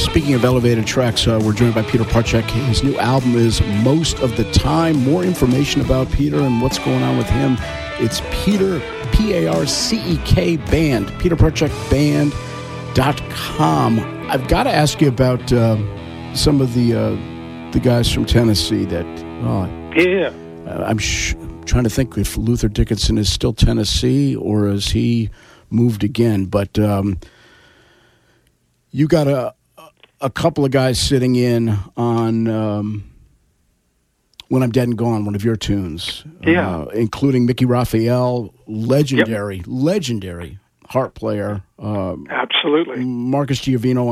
Speaking of elevated tracks, we're joined by Peter Parcek. His new album is Most of the Time. More information about Peter and what's going on with him. It's Peter, P-A-R-C-E-K Band, peterparcekband.com. I've got to ask you about some of the guys from Tennessee that... I'm trying to think if Luther Dickinson is still Tennessee or has he moved again. But you got a couple of guys sitting in on When I'm Dead and Gone, one of your tunes. Including Mickey Raphael, legendary harp player. Absolutely. Marcus Giovino